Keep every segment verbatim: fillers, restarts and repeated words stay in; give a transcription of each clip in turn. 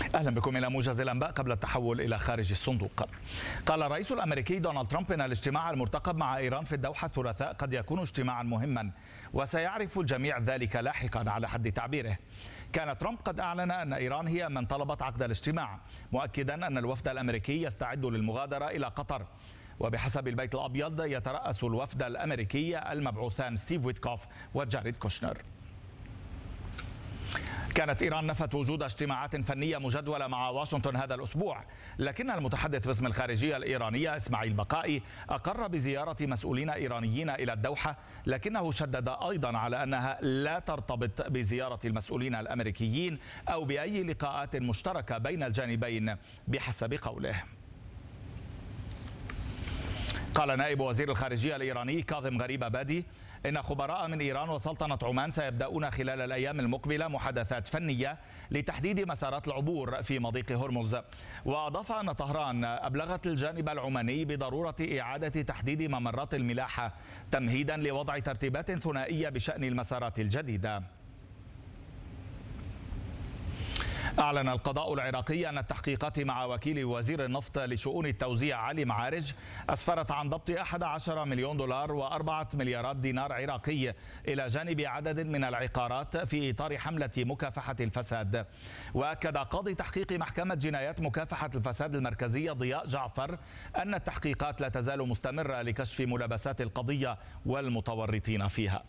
أهلا بكم إلى موجز الأنباء قبل التحول إلى خارج الصندوق. قال الرئيس الأمريكي دونالد ترامب إن الاجتماع المرتقب مع إيران في الدوحة الثلاثاء قد يكون اجتماعا مهما وسيعرف الجميع ذلك لاحقا على حد تعبيره. كان ترامب قد أعلن أن إيران هي من طلبت عقد الاجتماع، مؤكدا أن الوفد الأمريكي يستعد للمغادرة إلى قطر. وبحسب البيت الأبيض يترأس الوفد الأمريكي المبعوثان ستيف ويتكوف وجاريد كوشنر. كانت إيران نفت وجود اجتماعات فنية مجدولة مع واشنطن هذا الأسبوع، لكن المتحدث باسم الخارجية الإيرانية إسماعيل بقائي أقر بزيارة مسؤولين إيرانيين إلى الدوحة، لكنه شدد أيضا على أنها لا ترتبط بزيارة المسؤولين الأمريكيين أو بأي لقاءات مشتركة بين الجانبين بحسب قوله. قال نائب وزير الخارجية الإيراني كاظم غريب أبادي إن خبراء من إيران وسلطنة عمان سيبدأون خلال الأيام المقبلة محادثات فنية لتحديد مسارات العبور في مضيق هرمز. وأضاف أن طهران أبلغت الجانب العماني بضرورة إعادة تحديد ممرات الملاحة تمهيدا لوضع ترتيبات ثنائية بشأن المسارات الجديدة. أعلن القضاء العراقي أن التحقيقات مع وكيل وزير النفط لشؤون التوزيع علي معارج أسفرت عن ضبط أحد عشر مليون دولار وأربعة مليارات دينار عراقي إلى جانب عدد من العقارات في إطار حملة مكافحة الفساد. وأكد قاضي تحقيق محكمة جنايات مكافحة الفساد المركزية ضياء جعفر أن التحقيقات لا تزال مستمرة لكشف ملابسات القضية والمتورطين فيها.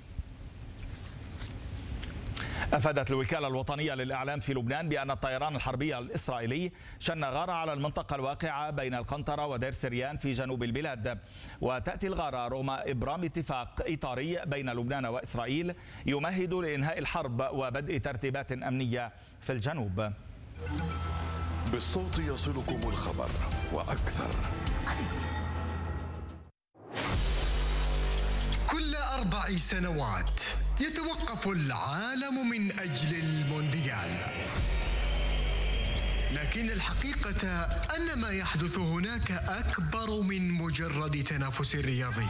أفادت الوكالة الوطنية للإعلام في لبنان بأن الطيران الحربي الإسرائيلي شن غارة على المنطقة الواقعة بين القنطرة ودير سريان في جنوب البلاد. وتأتي الغارة رغم إبرام اتفاق إطاري بين لبنان وإسرائيل يمهد لإنهاء الحرب وبدء ترتيبات أمنية في الجنوب. بالصوت يصلكم الخبر وأكثر. كل أربع سنوات يتوقف العالم من أجل المونديال، لكن الحقيقة أن ما يحدث هناك أكبر من مجرد تنافس رياضي.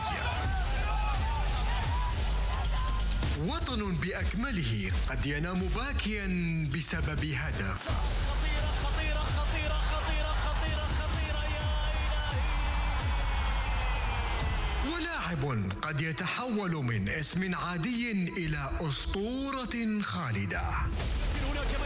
وطن بأكمله قد ينام باكيا بسبب هدف. خطيرة خطيرة خطيرة خطيرة خطيرة يا إلهي. ولاعب قد يتحول من اسم عادي إلى أسطورة خالدة.